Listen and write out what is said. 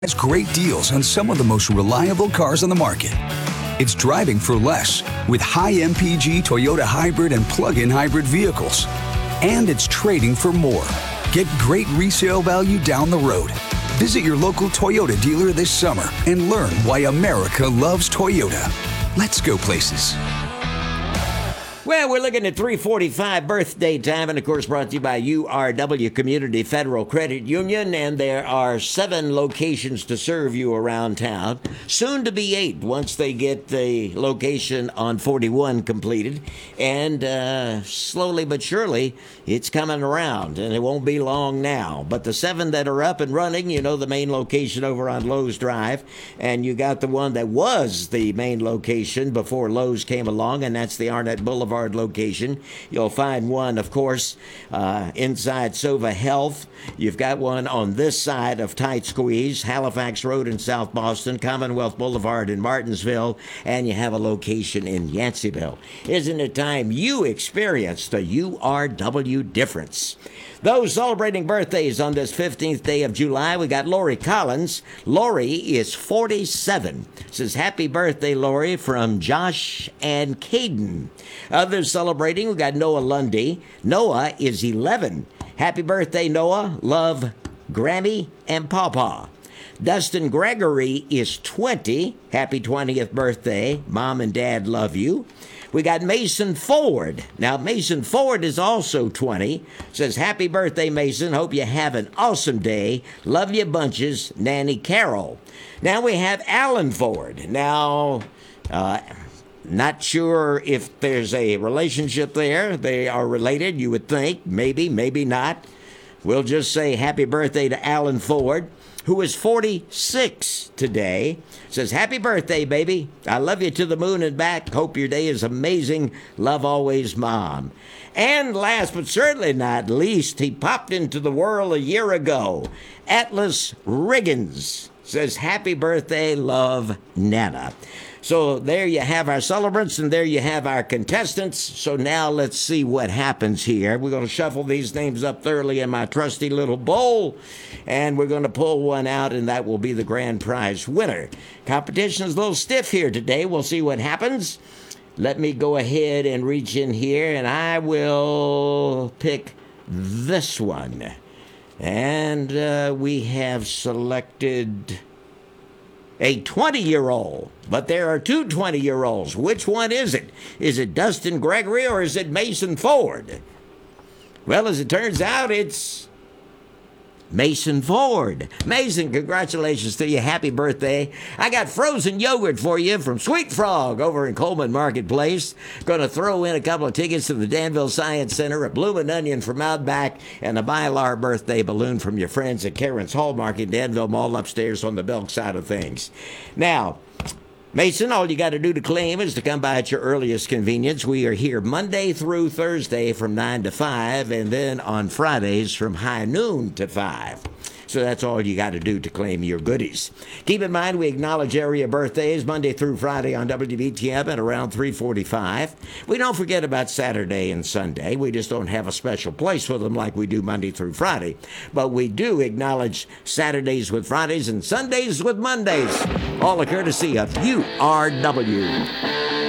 has great deals on some of the most reliable cars on the market. It's driving for less with high MPG Toyota hybrid and plug-in hybrid vehicles. And it's trading for more. Get great resale value down the road. Visit your local Toyota dealer this summer and learn why America loves Toyota. Let's go places. Well, we're looking at 3:45 birthday time, and of course brought to you by URW Community Federal Credit Union, and there are 7 locations to serve you around town. Soon to be 8 once they get the location on 41 completed, and slowly but surely it's coming around, and it won't be long now. But the 7 that are up and running, you know, the main location over on Lowe's Drive, and you got the one that was the main location before Lowe's came along, and that's the Arnett Boulevard location. You'll find one, of course, inside Sova Health. You've got one on this side of Tight Squeeze, Halifax Road in South Boston, Commonwealth Boulevard in Martinsville, and you have a location in Yanceyville. Isn't it time you experienced the URW difference? Those celebrating birthdays on this 15th day of July, we got Lori Collins. Lori is 47. Says, happy birthday, Lori, from Josh and Caden. Others celebrating, we got Noah Lundy. Noah is 11. Happy birthday, Noah. Love, Grammy and Pawpaw. Dustin Gregory is 20. Happy 20th birthday. Mom and Dad love you. We got Mason Ford. Now, Mason Ford is also 20. Says, happy birthday, Mason. Hope you have an awesome day. Love you bunches, Nanny Carroll. Now we have Alan Ford. Now, not sure if there's a relationship there. They are related, you would think. Maybe, maybe not. We'll just say happy birthday to Alan Ford, who is 46 today. Says, happy birthday, baby. I love you to the moon and back. Hope your day is amazing. Love always, Mom. And last but certainly not least, he popped into the world a year ago. Atlas Riggins says, happy birthday, love, Nana. So there you have our celebrants, and there you have our contestants. So now let's see what happens here. We're going to shuffle these names up thoroughly in my trusty little bowl, and we're going to pull one out, and that will be the grand prize winner. Competition is a little stiff here today. We'll see what happens. Let me go ahead and reach in here, and I will pick this one. And we have selected a 20-year-old, but there are 2 20-year-olds. Which one is it? Is it Dustin Gregory or is it Mason Ford? Well, as it turns out, it's Mason Ford. Mason, congratulations to you. Happy birthday. I got frozen yogurt for you from Sweet Frog over in Coleman Marketplace. Going to throw in a couple of tickets to the Danville Science Center, a bloomin' onion from Outback, and a Mylar birthday balloon from your friends at Karen's Hallmark in Danville Mall upstairs on the Belk side of things. Now, Mason, all you got to do to claim is to come by at your earliest convenience. We are here Monday through Thursday from 9 to 5, and then on Fridays from high noon to 5. So that's all you got to do to claim your goodies. Keep in mind, we acknowledge area birthdays Monday through Friday on WBTM at around 3:45. We don't forget about Saturday and Sunday. We just don't have a special place for them like we do Monday through Friday. But we do acknowledge Saturdays with Fridays and Sundays with Mondays. All a courtesy of URW.